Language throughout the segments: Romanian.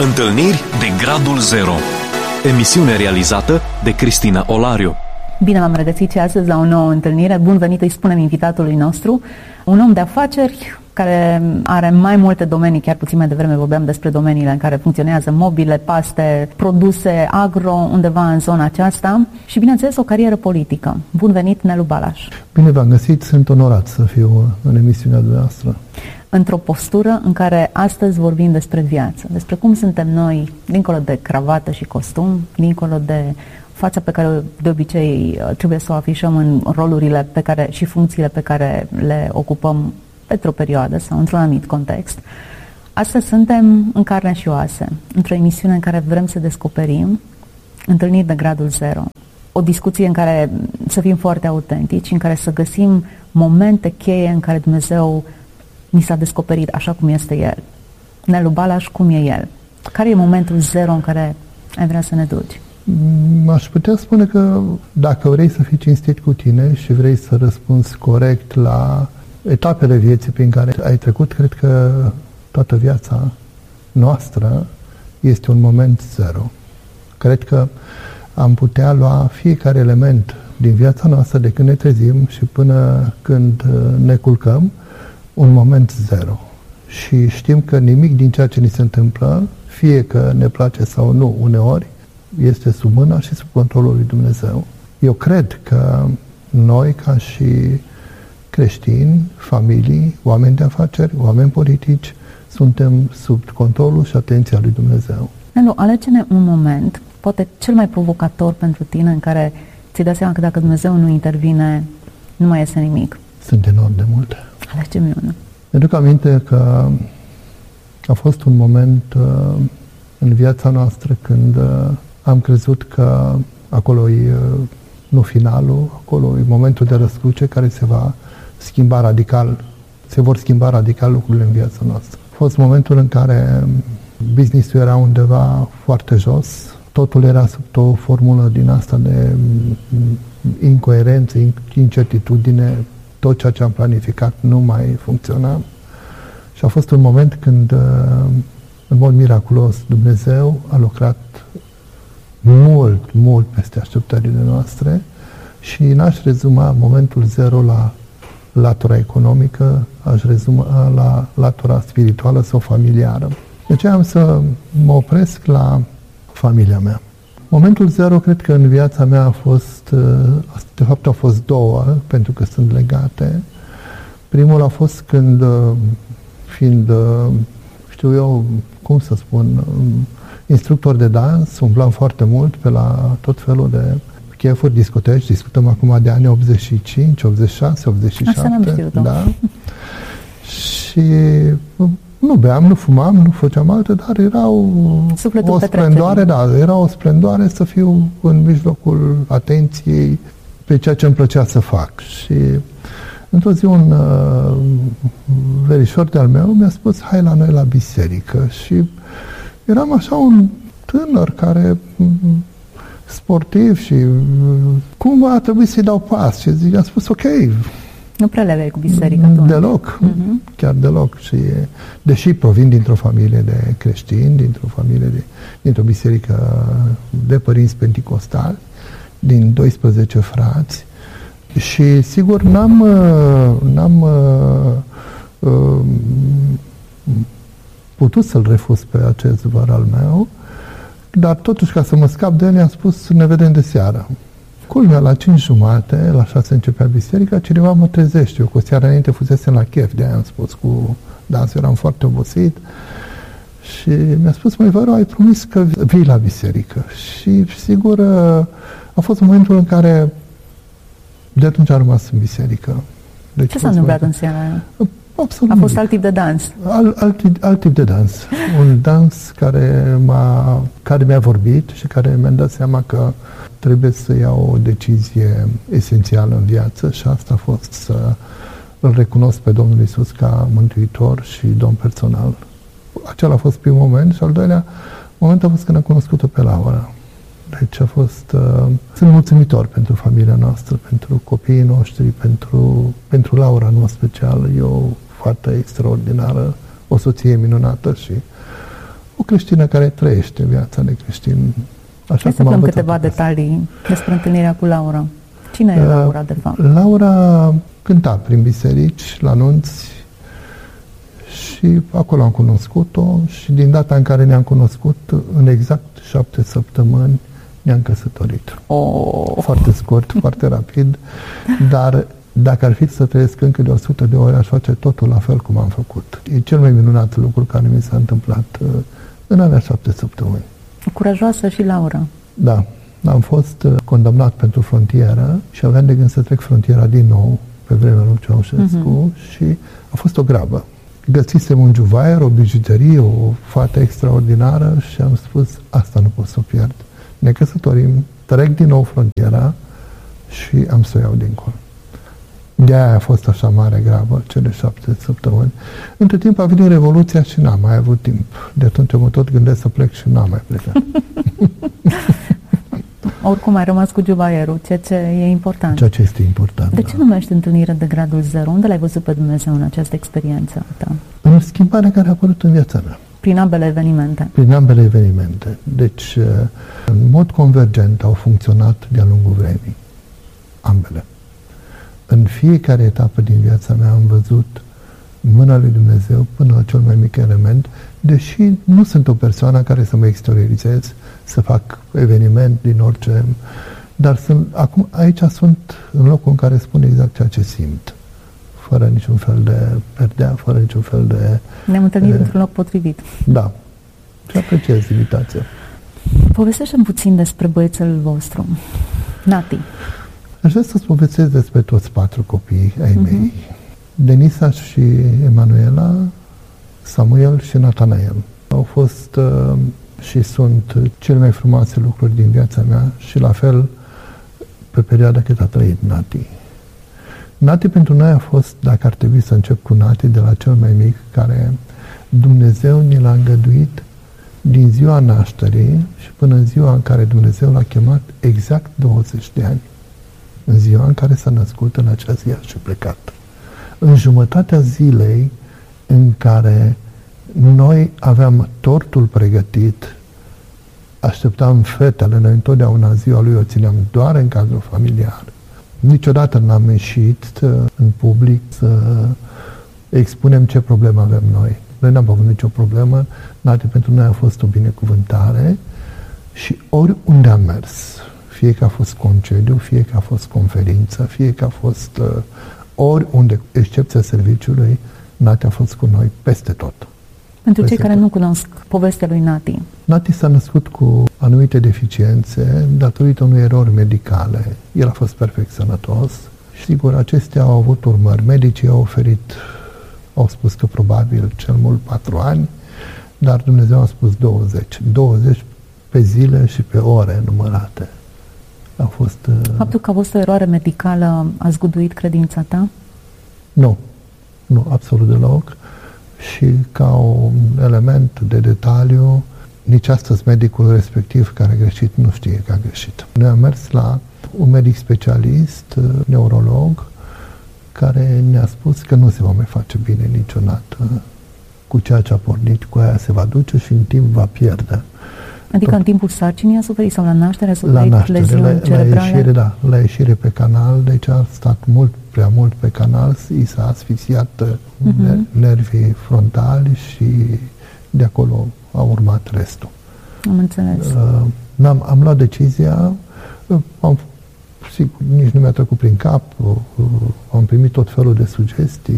Întâlniri de Gradul Zero. Emisiune realizată de Cristina Olariu. Bine v-am regăsit și astăzi la o nouă întâlnire. Bun venit, îi spunem invitatului nostru, un om de afaceri care are mai multe domenii, chiar puțin mai devreme vorbeam despre domeniile în care funcționează: mobile, paste, produse, agro, undeva în zona aceasta și, bineînțeles, o carieră politică. Bun venit, Nelu Balaș. Bine v-am găsit, sunt onorat să fiu în emisiunea dumneavoastră. Într-o postură în care astăzi vorbim despre viață, despre cum suntem noi, dincolo de cravată și costum, dincolo de fața pe care de obicei trebuie să o afișăm în rolurile pe care și funcțiile pe care le ocupăm pentru o perioadă sau într-un anumit context. Astăzi suntem în carne și oase, într-o emisiune în care vrem să descoperim întâlniri de Gradul Zero. O discuție în care să fim foarte autentici, în care să găsim momente cheie în care Dumnezeu ni s-a descoperit așa cum este El. Nelu Balaș, cum e El? Care e momentul zero în care ai vrea să ne duci? Aș putea spune că dacă vrei să fii cinstit cu tine și vrei să răspunzi corect la etapele vieții prin care ai trecut, cred că toată viața noastră este un moment zero. Cred că am putea lua fiecare element din viața noastră de când ne trezim și până când ne culcăm, un moment zero. Și știm că nimic din ceea ce ni se întâmplă, fie că ne place sau nu, uneori, este sub mâna și sub controlul lui Dumnezeu. Eu cred că noi, ca și creștini, familii, oameni de afaceri, oameni politici, suntem sub controlul și atenția lui Dumnezeu. Nelu, alege-ne un moment, poate cel mai provocator pentru tine, în care ți-ai dat seama că dacă Dumnezeu nu intervine, nu mai iese nimic. Sunt enorm de multe. Alege-mi unul. Mi-aduc aminte că a fost un moment în viața noastră când am crezut că acolo e nu finalul, acolo e momentul de răscruce care se va schimba radical, se vor schimba radical lucrurile în viața noastră. A fost momentul în care business-ul era undeva foarte jos, totul era sub o formulă din asta de incoerență, incertitudine, tot ceea ce am planificat nu mai funcționa. Și a fost un moment când, în mod miraculos, Dumnezeu a lucrat mult peste așteptările noastre și n-aș rezuma momentul zero la latura economică, aș rezuma la latura spirituală sau familiară. De aceea am să mă opresc la familia mea. Momentul zero, cred că în viața mea a fost, de fapt au fost două, pentru că sunt legate. Primul a fost când, fiind, știu eu, cum să spun, instructor de dans, umblam foarte mult pe la tot felul de chefuri, discoteci, discutăm acum de anii 85, 86, 87. Asta n-am știut. Da? Și nu beam, nu fumam, nu făceam alte, dar era o splendoare, era o splendoare să fiu în mijlocul atenției pe ceea ce îmi plăcea să fac. Și într-o zi un verișor de-al meu mi-a spus: hai la noi la biserică. Și eram așa un tânăr care sportiv și cumva a trebuit să-i dau pas. Și i-am spus: ok. Nu prea le aveai cu biserica atunci. Deloc, chiar deloc. Și deși provin dintr-o familie de creștini, dintr-o biserică de părinți penticostali, din 12 frați, și sigur n-am putut să-l refuz pe acest văr al meu, dar totuși, ca să mă scap de el, i-am spus: ne vedem de seară. Culmea, la 5:30, la 6 începea biserica, cineva mă trezește. Eu cu o seară înainte fusesem la chef, de-aia am spus cu dansul, eram foarte obosit. Și mi-a spus: măi, vă rog, ai promis că vii la biserică. Și sigur, a fost momentul în care de atunci am rămas în biserică. Deci, ce s-a întâmplat în seara aia? Absolut. A fost alt tip de dans. Alt tip de dans. Un dans care mi-a vorbit și care mi-a dat seama că trebuie să iau o decizie esențială în viață, și asta a fost să îl recunosc pe Domnul Iisus ca mântuitor și domn personal. Acela a fost primul moment, și al doilea moment a fost când am cunoscut-o pe Laura. Deci a fost... sunt mulțumitor pentru familia noastră, pentru copiii noștri, pentru Laura, în mod special. E o fată extraordinară, o soție minunată și o creștină care trăiește viața de creștin. Hai să aflăm câteva detalii despre întâlnirea cu Laura. Cine e Laura, de fapt? Laura cânta prin biserici, la nunți, și acolo am cunoscut-o și din data în care ne-am cunoscut, în exact 7 săptămâni, ne-am căsătorit. Foarte scurt, foarte rapid, dar dacă ar fi să trăiesc încă de 100 de ori, aș face totul la fel cum am făcut. E cel mai minunat lucru care mi s-a întâmplat în alea 7 săptămâni. Curajoasă și Laura. Da. Am fost condamnat pentru frontieră și aveam de gând să trec frontiera din nou pe vremea lui Ceaușescu și a fost o grabă. Găsisem un juvaier, o bijuterie, o fată extraordinară și am spus, asta nu pot să o pierd. Ne căsătorim, trec din nou frontiera și am să o iau dincolo. De-aia a fost așa mare grabă, cele 7 săptămâni. Între timp a venit Revoluția și n-am mai avut timp. De atunci mă tot gândesc să plec și n-am mai plecat. Oricum ai rămas cu juvaierul, ceea ce e important. Ceea ce este important. De ce numești întâlnire de gradul 0? Unde l-ai văzut pe Dumnezeu în această experiență ta? În schimbarea care a apărut în viața mea. Prin ambele evenimente. Prin ambele evenimente. Deci, în mod convergent au funcționat de-a lungul vremii. Ambele. În fiecare etapă din viața mea am văzut mâna lui Dumnezeu până la cel mai mic element, deși nu sunt o persoană care să mă exteriorizez, să fac eveniment din orice, dar acum aici sunt în locul în care spun exact ceea ce simt, fără niciun fel de perdea, fără niciun fel de... Ne-am întâlnit într-un loc potrivit. Da. Și apreciez invitația. Povestește-mi puțin despre băiețelul vostru, Nati. Aș vrea să-ți povestesc despre toți 4 copii ai mei. Denisa și Emanuela, Samuel și Natanael. Au fost și sunt cele mai frumoase lucruri din viața mea și la fel pe perioada cât a trăit Nati. Nati pentru noi a fost, dacă ar trebui să încep cu Nati, de la cel mai mic, care Dumnezeu ni l-a îngăduit din ziua nașterii și până în ziua în care Dumnezeu l-a chemat exact 20 de ani. În ziua în care s-a născut, în acea zi și plecat. În jumătatea zilei în care noi aveam tortul pregătit, așteptam fetele, noi întotdeauna ziua lui o țineam doar în cadrul familiar. Niciodată n-am ieșit în public să expunem ce problemă avem noi. Noi n-am avut nicio problemă, Nati pentru noi a fost o binecuvântare și oriunde am mers, fie că a fost concediu, fie că a fost conferință, fie că a fost oriunde, excepția serviciului, Nati a fost cu noi peste tot. Pentru cei care nu cunosc povestea lui Nati. Nati s-a născut cu anumite deficiențe datorită unui erori medicale. El a fost perfect sănătos și sigur acestea au avut urmări. Medicii au spus că probabil cel mult 4 ani, dar Dumnezeu a spus 20. 20 pe zile și pe ore numărate. A fost... Faptul că a fost o eroare medicală a zguduit credința ta? Nu, absolut deloc. Și ca un element de detaliu, nici astăzi medicul respectiv care a greșit nu știe că a greșit. Noi am mers la un medic specialist, neurolog, care ne-a spus că nu se va mai face bine niciodată cu ceea ce a pornit, cu aia se va duce și în timp va pierde. Adică în timpul sarcinii a suferit sau la naștere a suferit leziuni cerebrale? La ieșire pe canal, deci a stat prea mult pe canal, i s-a asfixiat nervii frontali și de acolo a urmat restul. Am înțeles. Am luat decizia, sigur, nici nu mi-a trecut prin cap, am primit tot felul de sugestii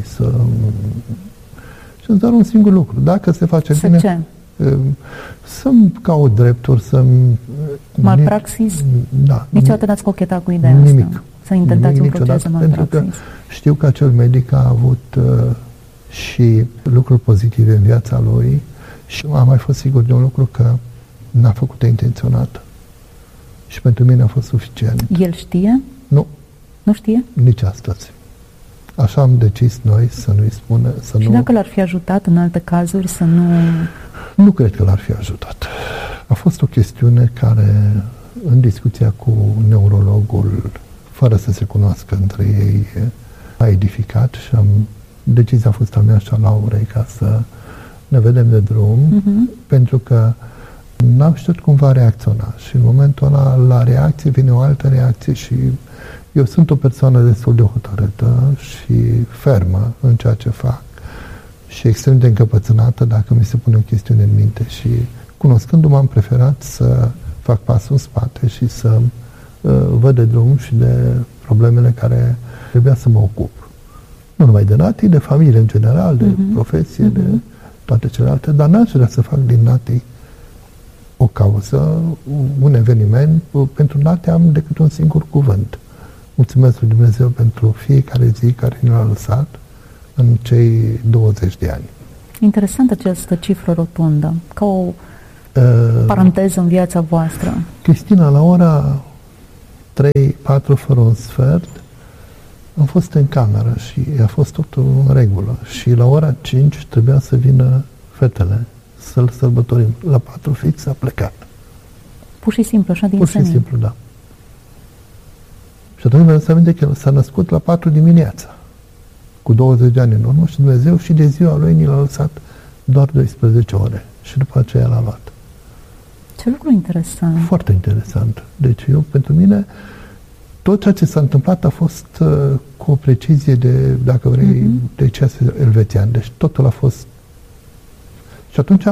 și îmi doar un singur lucru, dacă se face bine... Ce? Să-mi caut drepturi, să-mi... Malpraxis? Da. Niciodată n-ați cochetat cu ideea nimic. asta? Să intentați un proces de malpraxis? Pentru că știu că acel medic a avut și lucruri pozitive în viața lui și am mai fost sigur de un lucru, că n-a făcut-o intenționat. Și pentru mine a fost suficient. El știe? Nu. Nu știe? Nici astăzi. Așa am decis noi să nu-i spună, să și dacă l-ar fi ajutat în alte cazuri să nu... Nu cred că l-ar fi ajutat. A fost o chestiune care, în discuția cu neurologul, fără să se cunoască între ei, a edificat și decizia a fost a mea și a Laurei ca să ne vedem de drum, pentru că n-am știut cum va reacționa. Și în momentul ăla, la reacție, vine o altă reacție și eu sunt o persoană destul de hotărâtă și fermă în ceea ce fac și extrem de încăpățânată dacă mi se pune o chestiune în minte și cunoscându-mă am preferat să fac pasul în spate și să văd de drum și de problemele care trebuia să mă ocup. Nu numai de Nati, de familie în general, de profesie, de toate celelalte, dar n-aș vrea să fac din Nati o cauză, un eveniment. Pentru Nati am decât un singur cuvânt. Mulțumesc lui Dumnezeu pentru fiecare zi care ne-a lăsat în cei 20 de ani. Interesant această cifră rotundă, ca o paranteză în viața voastră. Cristina, la ora 3-4 fără un sfert, am fost în cameră și a fost totul în regulă. Și la ora 5 trebuia să vină fetele să-l sărbătorim. La 4 fix a plecat. Pur și simplu, așa din Pur și senin. simplu, da. Și atunci mi-am să aminte că s-a născut la 4 dimineața, cu 20 de ani în urmă și Dumnezeu și de ziua lui ni l-a lăsat doar 12 ore. Și după aceea l-a luat. Ce lucru interesant. Foarte interesant. Deci eu, pentru mine, tot ceea ce s-a întâmplat a fost cu o precizie de, dacă vrei, de ceas elvețian. Deci totul a fost... Și atunci,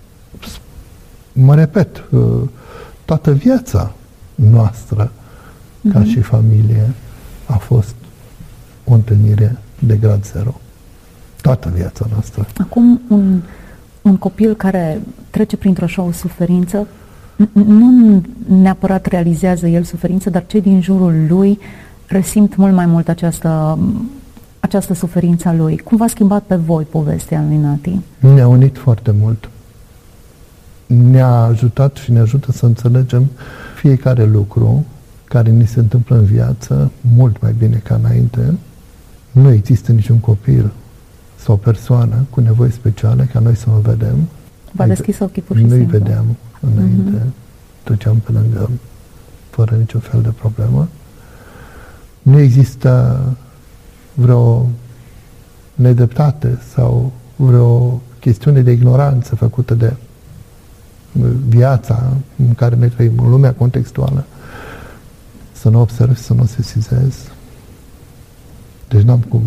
mă repet, toată viața noastră, ca și familie, a fost o întâlnire de grad zero. Toată viața noastră. Acum, un copil care trece printr-o așa o suferință, nu neapărat realizează el suferință, dar cei din jurul lui resimt mult mai mult această suferință a lui. Cum v-a schimbat pe voi povestea lui Nati? Ne-a unit foarte mult. Ne-a ajutat și ne ajută să înțelegem fiecare lucru care ni se întâmplă în viață mult mai bine ca înainte. Nu există niciun copil sau persoană cu nevoi speciale ca noi să nu vedem. V-a deschis ochii pur și Nu-i simplu. vedeam înainte. Treceam pe lângă fără niciun fel de problemă. Nu există vreo nedreptate sau vreo chestiune de ignoranță făcută de viața în care ne trăim, în lumea contextuală, să nu observ, să nu sesizez. Deci n-am cum.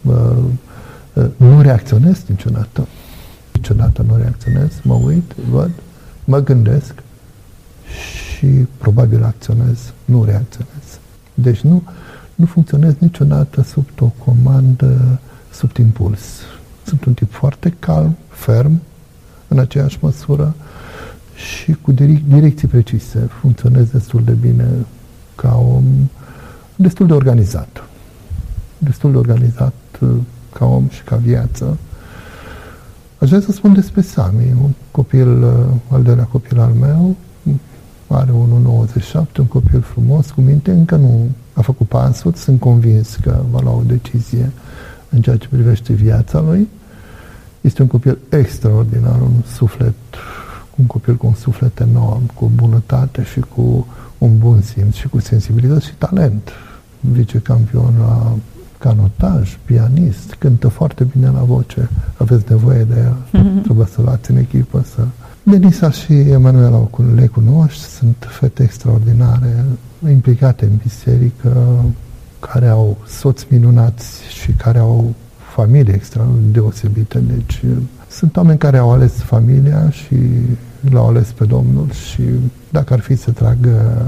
Nu reacționez niciodată. Niciodată nu reacționez. Mă uit, văd, mă gândesc și probabil acționez. Nu reacționez. Deci nu funcționez niciodată sub o comandă, sub impuls. Sunt un tip foarte calm, ferm, în aceeași măsură și cu direcții precise. Funcționez destul de bine ca om, destul de organizat. Destul de organizat ca om și ca viață. Aș vrea să spun despre Sami, un copil, al doilea copil al meu, are 1,97, un copil frumos, cu minte, încă nu a făcut pasul, sunt convins că va lua o decizie în ceea ce privește viața lui. Este un copil extraordinar, un copil cu un suflet enorm, cu bunătate și cu un bun simț și cu sensibilitate și talent. Vicecampion la canotaj, pianist, cântă foarte bine la voce. Aveți nevoie de el, trebuie să luați în echipă. Denisa și Emanuela le cunoști, sunt fete extraordinare, implicate în biserică, care au soți minunați și care au familie extraordinar deosebită. Deci sunt oameni care au ales familia și l-au ales pe Domnul și dacă ar fi să trag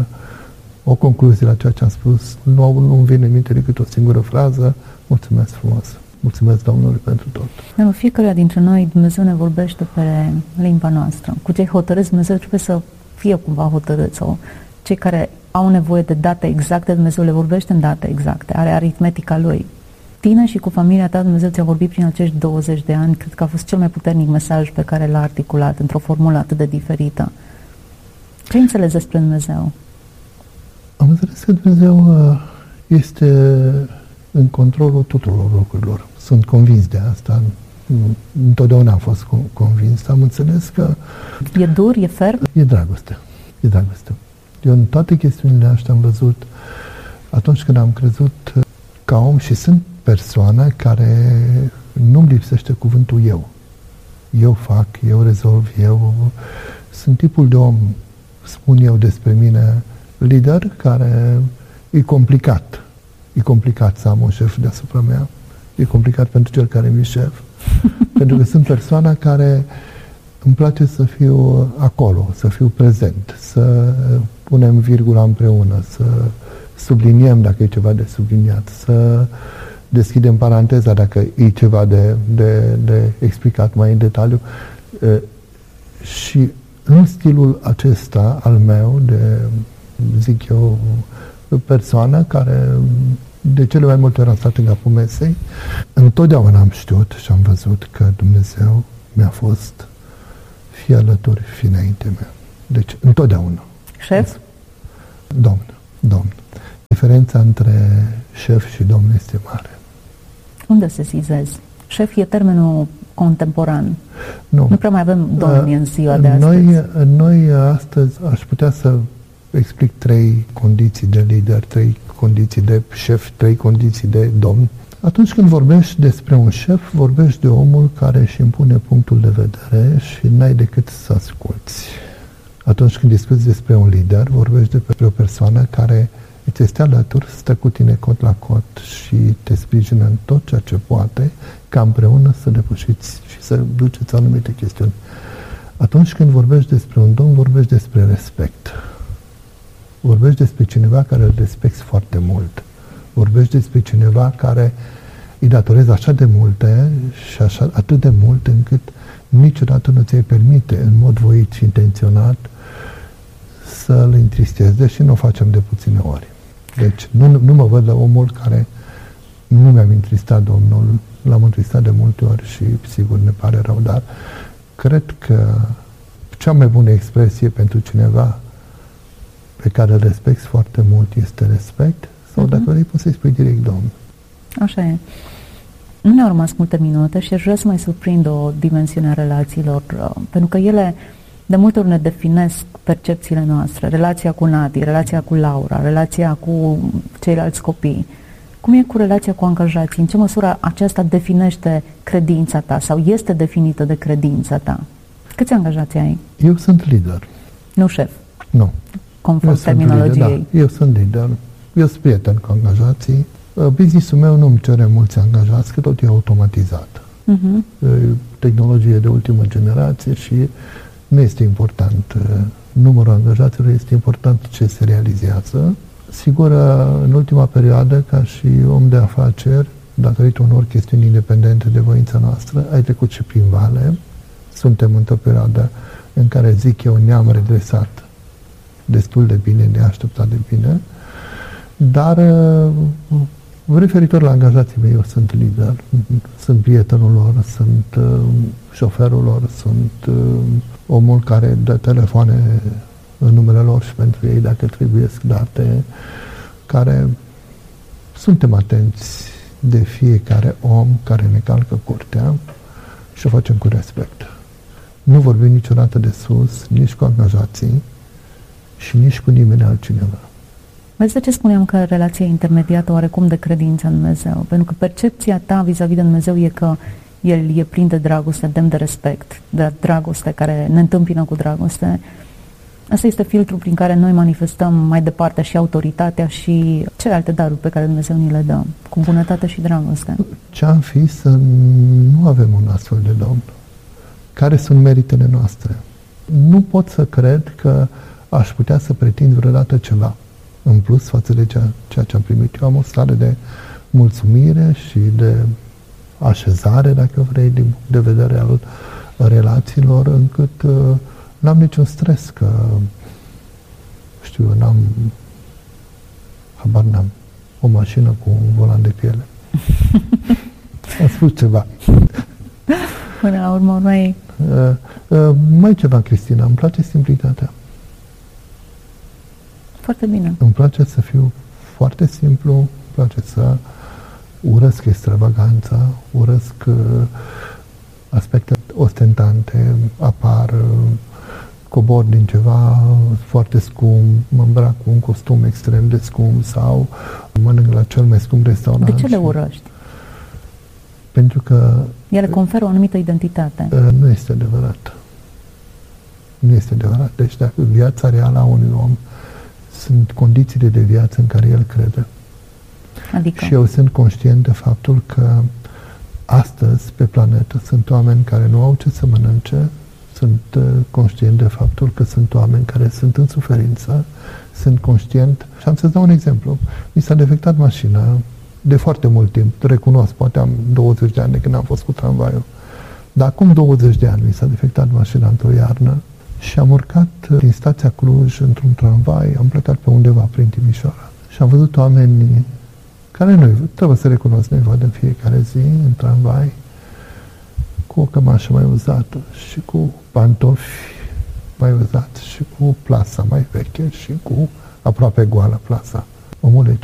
o concluzie la ceea ce am spus, nu-mi vine în minte decât o singură frază: mulțumesc frumos. Mulțumesc Domnului pentru tot. În fiecare dintre noi Dumnezeu ne vorbește pe limba noastră. Cu cei hotărâți, Dumnezeu trebuie să fie cumva hotărât, sau cei care au nevoie de date exacte, Dumnezeu le vorbește în date exacte, are aritmetica Lui. Tine și cu familia ta, Dumnezeu ți-a vorbit prin acești 20 de ani, cred că a fost cel mai puternic mesaj pe care l-a articulat într-o formulă atât de diferită. Ce înțelegi despre Dumnezeu? Am înțeles că Dumnezeu este în controlul tuturor lucrurilor. Sunt convins de asta. Întotdeauna am fost convins. Am înțeles că... E dur? E ferm? E dragoste. E dragoste. Eu în toate chestiunile astea am văzut, atunci când am crezut ca om, și sunt persoană care nu-mi lipsește cuvântul eu. eu fac, eu rezolv, eu sunt tipul de om, spun eu despre mine, lider, care e complicat. E complicat să am un șef deasupra mea. E complicat pentru cel care mi-e șef. Pentru că sunt persoana care îmi place să fiu acolo, să fiu prezent, să punem virgula împreună, să subliniem dacă e ceva de subliniat, să deschidem paranteza dacă e ceva de explicat mai în detaliu. Și în stilul acesta al meu, de, zic eu, persoană care de cele mai multe ori am stat în capul mesei, întotdeauna am știut și am văzut că Dumnezeu mi-a fost fie alături, fie înainte mea. Deci, întotdeauna. Șef? Domn. Diferența între șef și domn este mare. Unde se sizezi? Șef e termenul contemporan. Nu prea mai avem domni în ziua de astăzi. Noi astăzi aș putea să explic 3 condiții de lider, 3 condiții de șef, 3 condiții de domn. Atunci când vorbești despre un șef, vorbești de omul care își impune punctul de vedere și n-ai decât să asculți. Atunci când discuți despre un lider, vorbești despre o persoană care îți este alături, stă cu tine cot la cot și te sprijină în tot ceea ce poate, ca împreună să depășiți și să duceți anumite chestiuni. Atunci când vorbești despre un domn, vorbești despre respect. Vorbești despre cineva care îl respecti foarte mult. Vorbești despre cineva care îi datorezi așa de multe și așa, atât de mult încât niciodată nu ți-ai permite în mod voit și intenționat să-l întristezi, deși nu o facem de puține ori. Deci nu mă văd la omul care nu mi-am întristat Domnul, l-am întristat de multe ori și sigur ne pare rău, dar cred că cea mai bună expresie pentru cineva pe care îl respecti foarte mult este respect, sau dacă vrei poți să-i spui direct Domn. Așa e. Nu ne-au rămas multe minute și aș vrea să mai surprind o dimensiune a relațiilor, pentru că ele de multe ori ne definesc percepțiile noastre, relația cu Nati, relația cu Laura, relația cu ceilalți copii. Cum e cu relația cu angajații? În ce măsură aceasta definește credința ta sau este definită de credința ta? Câți angajați ai? Eu sunt lider. Nu șef? Nu. Conform terminologiei. Lider, da. Eu sunt lider. Eu sunt prieten cu angajații. Business-ul meu nu îmi cere mulți angajați, că tot e automatizat. Tehnologie de ultimă generație și nu este important numărul angajaților, este important ce se realizează. Sigur, în ultima perioadă, ca și om de afaceri, datorită unor chestiuni independente de voința noastră, ai trecut și prin vale. Suntem într-o perioadă în care, zic eu, ne-am redresat destul de bine, neașteptat de bine, dar referitor la angajații mei, eu sunt lider, sunt prietenul lor, sunt șoferul lor, sunt omul care dă telefoane în numele lor și pentru ei dacă trebuiesc date, care suntem atenți de fiecare om care ne calcă curtea și o facem cu respect. Nu vorbim niciodată de sus, nici cu angajații și nici cu nimeni altcineva. Vezi de ce spuneam că relația e intermediată oarecum de credința în Dumnezeu? Pentru că percepția ta vis-a-vis de Dumnezeu e că El e plin de dragoste, demn de respect, de dragoste care ne întâmpină cu dragoste. Asta este filtrul prin care noi manifestăm mai departe și autoritatea și celelalte daruri pe care Dumnezeu ni le dă, cu bunătate și dragoste. Ce-am fi să nu avem un astfel de Domn? Care sunt meritele noastre? Nu pot să cred că aș putea să pretind vreodată ceva în plus față de ceea ce am primit. Eu am o stare de mulțumire și de așezare, dacă vrei, din punct de vedere al relațiilor, încât n-am niciun stres, că știu, habar n-am o mașină cu un volan de piele. Am spus ceva. Până la urmă, mai ceva, Cristina, îmi place simplitatea. Foarte bine. Îmi place să fiu foarte simplu, îmi place să urăsc extravaganța, urăsc aspecte ostentante, apar, cobor din ceva foarte scump, mă îmbrac cu un costum extrem de scump sau mănânc la cel mai scump restaurant. De ce le urăști? Pentru că Ele conferă o anumită identitate. Nu este adevărat. Nu este adevărat. Deci dacă viața reală a unui om sunt condițiile de viață în care el crede. Adică? Și eu sunt conștient de faptul că astăzi, pe planetă, sunt oameni care nu au ce să mănânce, sunt conștient de faptul că sunt oameni care sunt în suferință, sunt conștient. Și am să-ți dau un exemplu. Mi s-a defectat mașina de foarte mult timp, recunosc, poate am 20 de ani de când am fost cu tramvaiul. Dar acum 20 de ani mi s-a defectat mașina într-o iarnă și am urcat din stația Cluj într-un tramvai, am plecat pe undeva prin Timișoara. Și am văzut oameni care nu-i, trebuie să recunosc, nu-i văd în fiecare zi în tramvai, cu o cămașă mai uzată și cu pantofi mai uzați și cu plasa mai veche și cu aproape goală plasa. Omule,